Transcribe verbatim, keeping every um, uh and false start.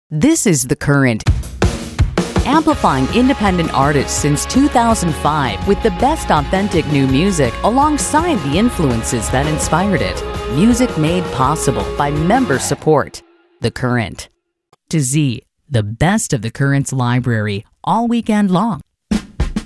This is The Current, amplifying independent artists since two thousand five with the best authentic new music alongside the influences that inspired it. Music made possible by member support. The Current. To Z, the best of The Current's library all weekend long.